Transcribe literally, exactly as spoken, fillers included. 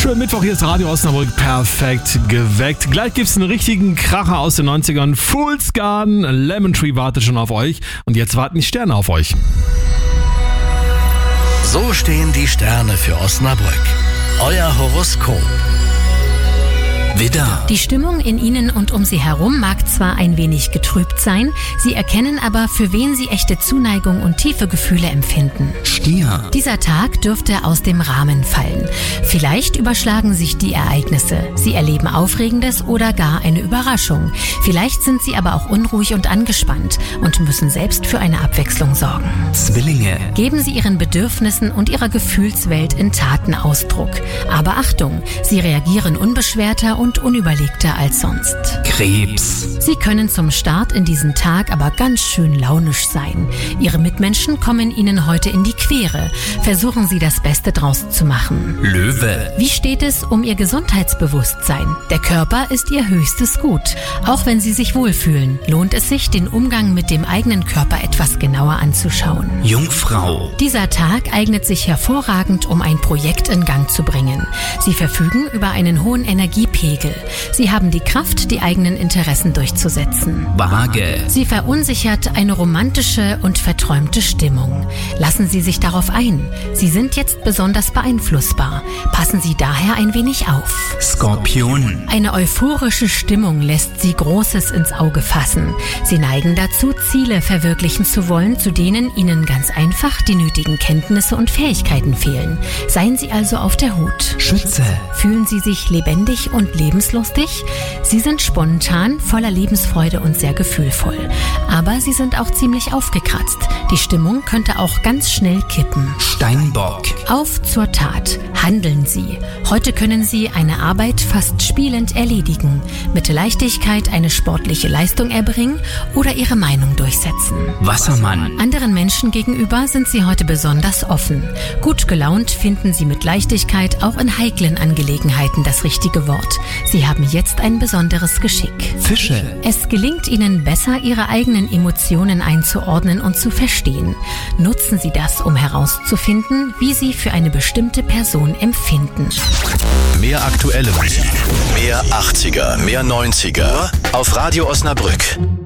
Schönen Mittwoch, hier ist Radio Osnabrück, perfekt geweckt. Gleich gibt's einen richtigen Kracher aus den neunzigern. Fool's Garden, Lemon Tree wartet schon auf euch und jetzt warten die Sterne auf euch. So stehen die Sterne für Osnabrück. Euer Horoskop. Widder. Die Stimmung in Ihnen und um Sie herum mag zwar ein wenig getrübt sein, Sie erkennen aber, für wen Sie echte Zuneigung und tiefe Gefühle empfinden. Stier. Dieser Tag dürfte aus dem Rahmen fallen. Vielleicht überschlagen sich die Ereignisse. Sie erleben Aufregendes oder gar eine Überraschung. Vielleicht sind Sie aber auch unruhig und angespannt und müssen selbst für eine Abwechslung sorgen. Zwillinge. Geben Sie Ihren Bedürfnissen und Ihrer Gefühlswelt in Taten Ausdruck. Aber Achtung, Sie reagieren unbeschwerter und unüberlegter als sonst. Krebs. Sie können zum Start in diesen Tag aber ganz schön launisch sein. Ihre Mitmenschen kommen Ihnen heute in die Quere. Versuchen Sie, das Beste draus zu machen. Löwe. Wie steht es um Ihr Gesundheitsbewusstsein? Der Körper ist Ihr höchstes Gut. Auch wenn Sie sich wohlfühlen, lohnt es sich, den Umgang mit dem eigenen Körper etwas genauer anzuschauen. Jungfrau. Dieser Tag eignet sich hervorragend, um ein Projekt in Gang zu bringen. Sie verfügen über einen hohen Energiepegel. Sie haben die Kraft, die eigenen Interessen durchzusetzen. Waage. Sie verunsichert eine romantische und verträumte Stimmung. Lassen Sie sich darauf ein. Sie sind jetzt besonders beeinflussbar. Passen Sie daher ein wenig auf. Skorpion. Eine euphorische Stimmung lässt Sie Großes ins Auge fassen. Sie neigen dazu, Ziele verwirklichen zu wollen, zu denen Ihnen ganz einfach die nötigen Kenntnisse und Fähigkeiten fehlen. Seien Sie also auf der Hut. Schütze. Fühlen Sie sich lebendig und lebenslustig? Sie sind spontan, voller Lebensfreude und sehr gefühlvoll. Aber Sie sind auch ziemlich aufgekratzt. Die Stimmung könnte auch ganz schnell kippen. Steinbock. Auf zur Tat. Handeln Sie. Heute können Sie eine Arbeit fast spielend erledigen, mit Leichtigkeit eine sportliche Leistung erbringen oder Ihre Meinung durchsetzen. Wassermann. Anderen Menschen gegenüber sind Sie heute besonders offen. Gut gelaunt finden Sie mit Leichtigkeit auch in heiklen Angelegenheiten das richtige Wort. Sie haben jetzt ein besonderes Geschick. Fische. Es gelingt Ihnen besser, Ihre eigenen Emotionen einzuordnen und zu verstehen. Nutzen Sie das, um herauszufinden, wie Sie für eine bestimmte Person empfinden. Mehr aktuelle Musik. Mehr achtziger, mehr neunziger. Auf Radio Osnabrück.